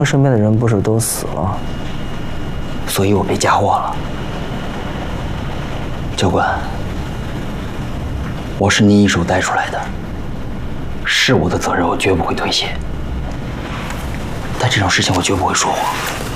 我身边的人不是都死了，所以我被嫁祸了。教官，我是您一手带出来的，是我的责任，我绝不会推卸。但这种事情我绝不会说谎。